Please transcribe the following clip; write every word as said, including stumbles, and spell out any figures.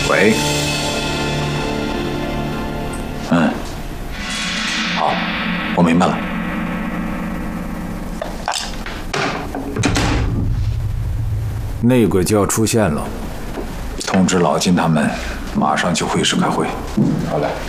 喂。嗯。好，我明白了。内鬼就要出现了，通知老金他们，马上去会议室开会。 好嘞。